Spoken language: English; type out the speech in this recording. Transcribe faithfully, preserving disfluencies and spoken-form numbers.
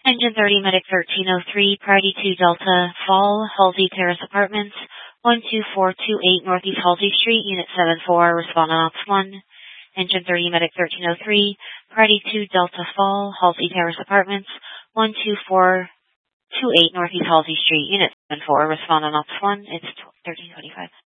Engine thirty, Medic thirteen oh three, Priority two Delta, Fall, Halsey Terrace Apartments, one two four two eight Northeast Halsey Street, Unit seven four, respond on Ops one. Engine thirty, Medic thirteen oh three, Priority two Delta, Fall, Halsey Terrace Apartments, one two four two eight Northeast Halsey Street, Unit seven four, respond on Ops one. It's thirteen twenty-five.